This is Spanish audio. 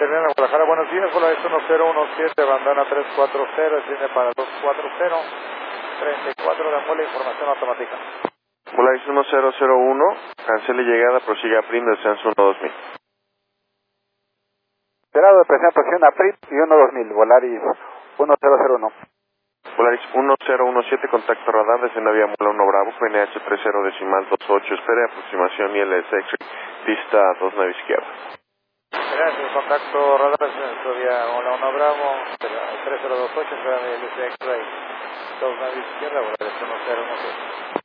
Termina Guadalajara, buenos días, Volaris 1017, bandana 340, tiene para 240, 34 de Ambola, información automática. Volaris 1001, cancele llegada, prosiga a PRIM, descenso 12000. Esperado de presión a PRIM y 12000, Volaris 1001. Volaris 1017, contacto radar, desciende vía Mola 1 Bravo, PNH 30 decimal 28, espere aproximación ILS X-ray, pista 29 izquierda. Gracias, contacto radar, vía Mola 1 Bravo, 3028, espera ILS X-ray, 29 izquierda, Volaris 1017.